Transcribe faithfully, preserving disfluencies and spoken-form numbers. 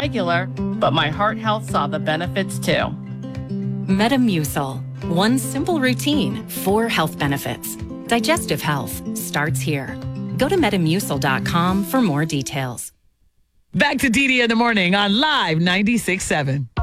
regular, but my heart health saw the benefits too. Metamucil. One simple routine, four health benefits. Digestive health starts here. Go to metamucil dot com for more details. Back to D D in the morning on Live ninety-six point seven.